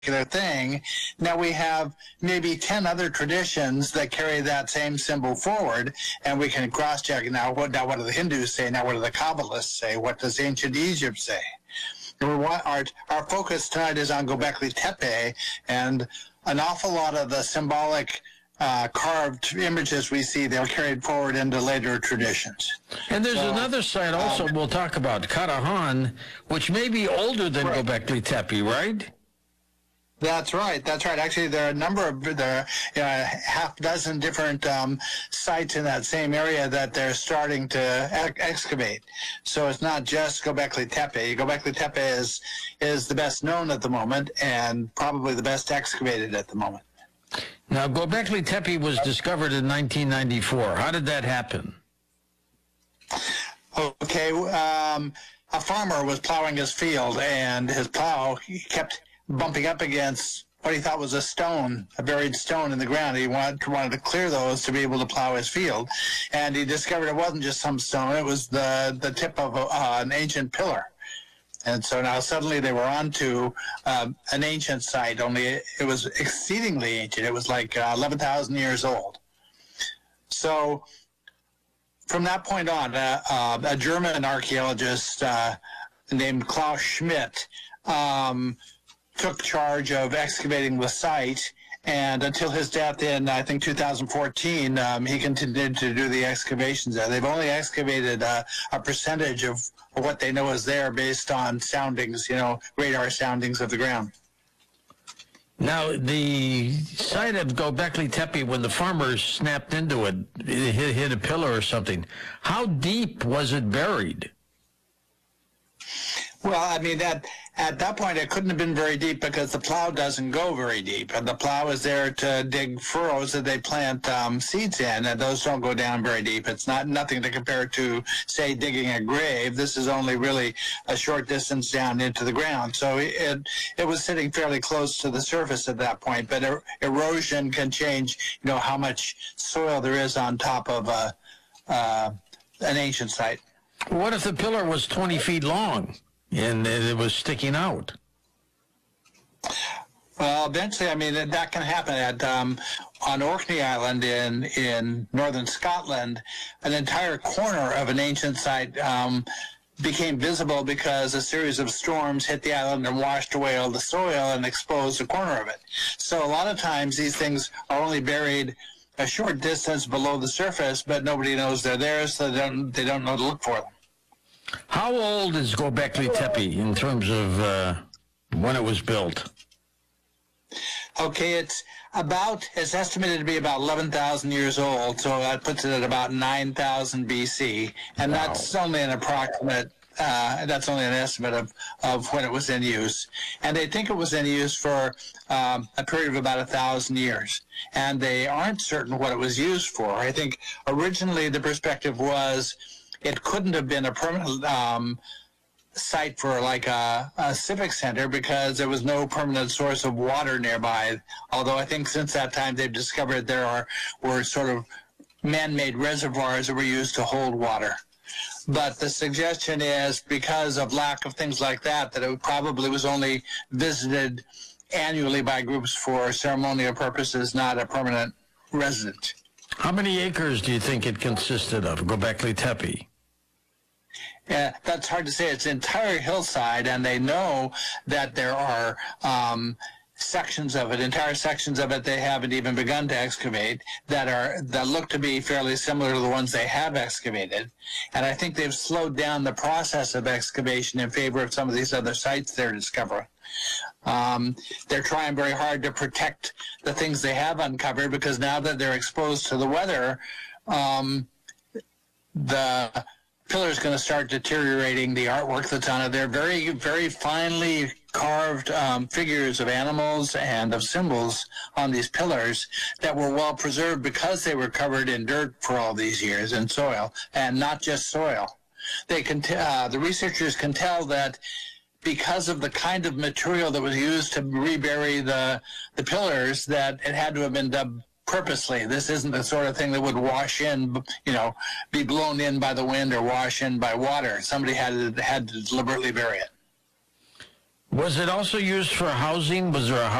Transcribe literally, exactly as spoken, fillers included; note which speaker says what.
Speaker 1: thing. Now we have maybe ten other traditions that carry that same symbol forward, and we can cross-check now. What now? What do the Hindus say? Now what do the Kabbalists say? What does ancient Egypt say? Our, our focus tonight is on Göbekli Tepe, and an awful lot of the symbolic uh, carved images we see, they're carried forward into later traditions.
Speaker 2: And there's
Speaker 1: so,
Speaker 2: another site also um, we'll talk about, Karahan, which may be older than right. Göbekli Tepe, right?
Speaker 1: That's right. That's right. Actually, there are a number of there are uh, half dozen different um, sites in that same area that they're starting to ex excavate. So it's not just Göbekli Tepe. Göbekli Tepe is is the best known at the moment and probably the best excavated at the moment.
Speaker 2: Now, Göbekli Tepe was discovered in nineteen ninety-four. How did that happen?
Speaker 1: Okay, um, a farmer was plowing his field, and his plow he kept bumping up against what he thought was a stone, a buried stone in the ground. He wanted, wanted to clear those to be able to plow his field. And he discovered it wasn't just some stone, it was the, the tip of a, uh, an ancient pillar. And so now suddenly they were on to um, an ancient site, only it, it was exceedingly ancient. It was like uh, eleven thousand years old. So from that point on, uh, uh, a German archaeologist uh, named Klaus Schmidt um, took charge of excavating the site, and until his death in, I think, two thousand fourteen, um, he continued to do the excavations there. They've only excavated uh, a percentage of what they know is there based on soundings, you know, radar soundings of the ground.
Speaker 2: Now, the site of Göbekli Tepe, when the farmers snapped into it, it hit, hit a pillar or something, how deep was it buried?
Speaker 1: Well, I mean, that at that point, it couldn't have been very deep because the plow doesn't go very deep. And the plow is there to dig furrows that they plant um, seeds in, and those don't go down very deep. It's not nothing to compare to, say, digging a grave. This is only really a short distance down into the ground. So it, it was sitting fairly close to the surface at that point. But er erosion can change, you know, how much soil there is on top of a, uh, an ancient site.
Speaker 2: What if the pillar was twenty feet long? And it was sticking out?
Speaker 1: Well, eventually, I mean, that can happen. At um, on Orkney Island in in northern Scotland, an entire corner of an ancient site um, became visible because a series of storms hit the island and washed away all the soil and exposed a corner of it. So a lot of times these things are only buried a short distance below the surface, but nobody knows they're there, so they don't they don't know to look for them.
Speaker 2: How old is Göbekli Tepe in terms of uh, when it was built?
Speaker 1: Okay, it's about, it's estimated to be about eleven thousand years old, so that puts it at about nine thousand B C, and wow. That's only an approximate, uh, that's only an estimate of, of when it was in use. And they think it was in use for um, a period of about a thousand years, and they aren't certain what it was used for. I think originally the perspective was it couldn't have been a permanent um, site for like a, a civic center because there was no permanent source of water nearby. Although I think since that time they've discovered there are were sort of man-made reservoirs that were used to hold water. But the suggestion is because of lack of things like that, that it probably was only visited annually by groups for ceremonial purposes, not a permanent resident.
Speaker 2: How many acres do you think it consisted of, Göbekli Tepe?
Speaker 1: Yeah, that's hard to say. It's an entire hillside, and they know that there are um, sections of it, entire sections of it they haven't even begun to excavate that are that look to be fairly similar to the ones they have excavated. And I think they've slowed down the process of excavation in favor of some of these other sites they're discovering. Um, they're trying very hard to protect the things they have uncovered because now that they're exposed to the weather, um, the pillar is going to start deteriorating the artwork that's on it. They're very, very finely carved um, figures of animals and of symbols on these pillars that were well preserved because they were covered in dirt for all these years and soil, and not just soil. They can t uh, the researchers can tell that because of the kind of material that was used to rebury the the pillars, that it had to have been done purposely. This isn't the sort of thing that would wash in, you know, be blown in by the wind or wash in by water. Somebody had to, had to deliberately bury it.
Speaker 2: Was it also used for housing? Was there a